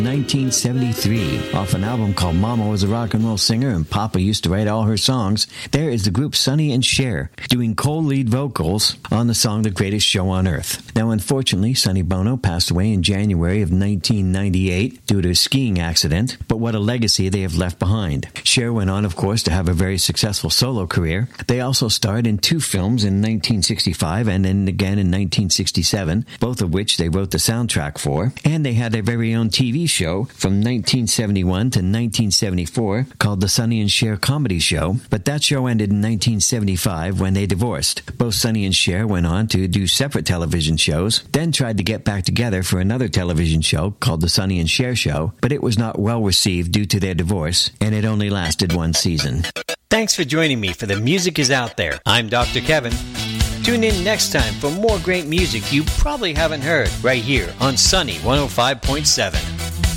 1973, off an album called Mama Was a Rock and Roll Singer and Papa Used to Write All Her Songs, there is the group Sonny and Cher doing co-lead vocals on the song The Greatest Show on Earth. Now, unfortunately, Sonny Bono passed away in January of 1998 due to a skiing accident, but what a legacy they have left behind. Cher went on, of course, to have a very successful solo career. They also starred in 2 films in 1965 and then again in 1967, both of which they wrote the soundtrack for, and they had their very own TV show from 1971 to 1974 called The Sonny and Cher Comedy Show, but that show ended in 1975 when they divorced. Both Sonny and Cher went on to do separate television shows, then tried to get back together for another television show called The Sonny and Cher Show, but it was not well received due to their divorce, and it only lasted 1 season. Thanks for joining me for The Music Is Out There. I'm Dr. Kevin. Tune in next time for more great music you probably haven't heard right here on Sunny 105.7.